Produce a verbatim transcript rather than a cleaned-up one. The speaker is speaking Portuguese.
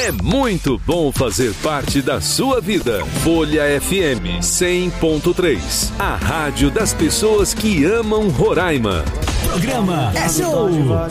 É muito bom fazer parte da sua vida. Folha F M cem ponto três. A rádio das pessoas que amam Roraima. Programa é show.